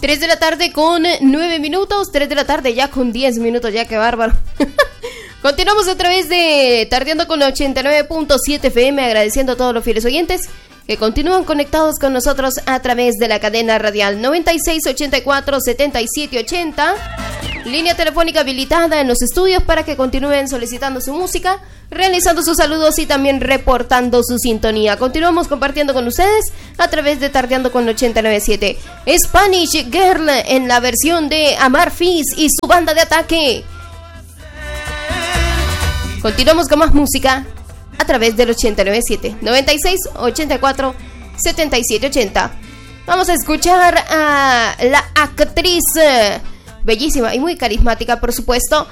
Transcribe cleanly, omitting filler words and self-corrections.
3 de la tarde con 9 minutos, 3 de la tarde ya con 10 minutos, ya qué bárbaro. Continuamos a través de Tardeando con 89.7 FM, agradeciendo a todos los fieles oyentes que continúan conectados con nosotros a través de la cadena radial 9684-7780. Línea telefónica habilitada en los estudios para que continúen solicitando su música, realizando sus saludos y también reportando su sintonía. Continuamos compartiendo con ustedes a través de Tardeando con 89.7. Spanish Girl en la versión de Amar Fizz y su banda de ataque. Continuamos con más música a través del 89.7, 9684-7780. Vamos a escuchar a la actriz bellísima y muy carismática, por supuesto,